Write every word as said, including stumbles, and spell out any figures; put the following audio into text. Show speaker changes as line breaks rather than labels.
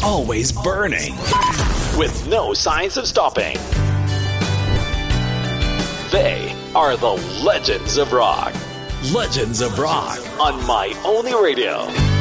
always burning, with no signs of stopping. They are the Legends of Rock. Legends of Rock on My Only Radio.